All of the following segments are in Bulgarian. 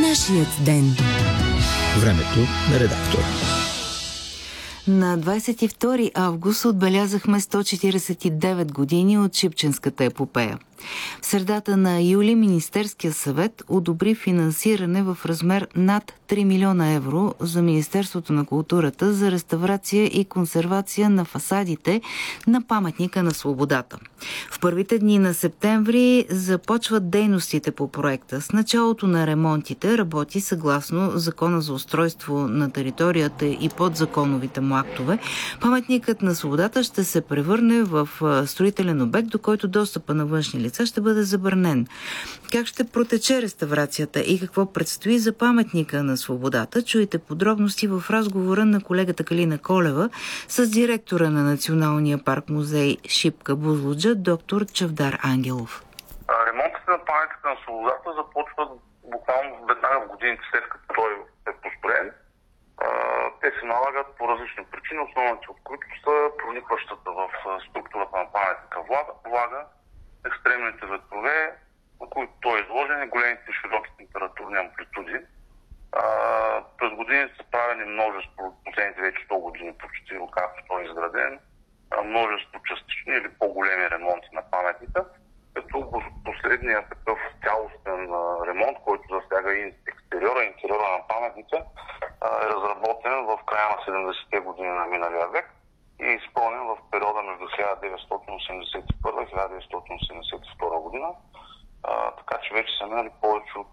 Нашият ден. Времето на редактора. На 22 август отбелязахме 149 години от Шипченската епопея. В средата на юли Министерския съвет одобри финансиране в размер над 3 милиона евро за Министерството на културата за реставрация и консервация на фасадите на паметника на свободата. В първите дни на септември започват дейностите по проекта. С началото на ремонтите работи съгласно Закона за устройство на територията и подзаконовите му актове. Паметникът на свободата ще се превърне в строителен обект, до който достъпа на външни лица ще бъде забранен. Как ще протече реставрацията и какво предстои за паметника на свободата? Чуйте подробности в разговора на колегата Калина Колева с директора на Националния парк-музей Шипка Бузлуджа, доктор Чавдар Ангелов. Ремонтите на паметника на свободата започват буквално веднага в годините след като той е построен. Те се налагат по различни причини, основните от които са проникващата в структурата на паметника влага, екстремните ветрове, на които той е изложен, и големите и широки температурни амплитуди. През годините са правени множество, последните вече 100 години почти, както той е изграден, множество частични или по-големи ремонти на паметника, като последният такъв цялостен ремонт, който засяга и екстериора, и интериора на паметника, е разработен в края на 70-те години на миналия век и изпълнен в периода между 1981 и 1982 година. Така че вече са минали повече от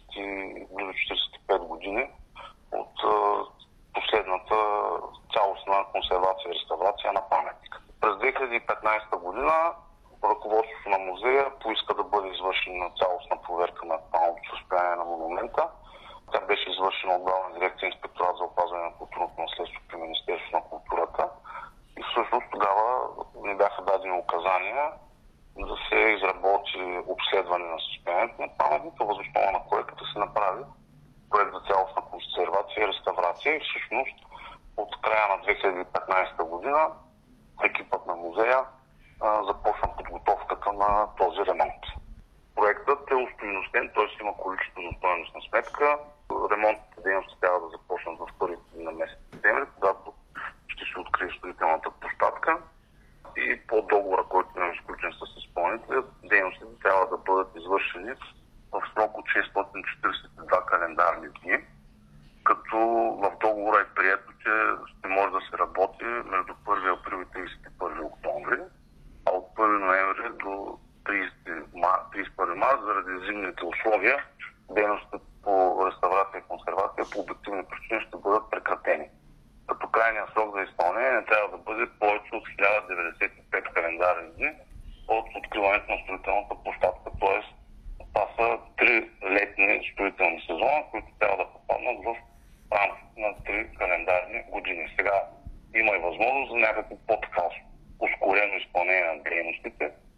45 години от последната цялостна консервация и реставрация на паметника. През 2015 година ръководството на музея поиска да бъде извършена цялостна проверка на актуалното състояние на монумента. Тя беше извършена от Главна дирекция Инспекторат за опазване на културното наследство при Министерството на културата. И всъщност тогава ни бяха дадени указания да се изработи обследване на състоянието на паметника, въз основа на което да се направи проект за цялостна консервация и реставрация. И всъщност от края на 2015 година екипът на музея започна подготовката на този ремонт. Проектът е устойностен, т.е. има количествено-стойностна сметка. Ремонтните дейности трябва да започнат в първите дни на месец септември, когато ще се открие строителната площадка. И по договора, който е изключен с изпълнителя, дейностите трябва да бъдат извършени в срок от 642 календарни дни, като в договора е прието, че ще може да се работи между 1 април и 31 октомври, а от 1 ноември до 31 март заради зимните условия дейностите по реставрация и консервация по обективни причини ще бъдат прекратени. Като крайният срок за изпълнение не трябва да бъде повече от 1095 календарни дни от откриването на строителната площадка. Т.е. това са 3 летни строителни сезона, които трябва да попаднат в рамките на 3 календарни години. Сега има и възможност за някакво по-така ускорено изпълнение на дейностите